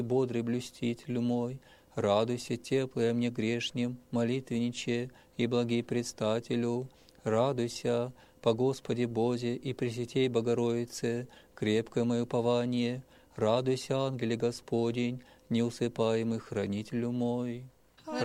бодрый блюстителю мой, радуйся, теплая мне грешним, молитвенниче и благий предстателю, радуйся, по Господе Бозе и Пресвятей Богородице, крепкое мое упование, радуйся, ангеле Господень, неусыпаемый хранителю мой.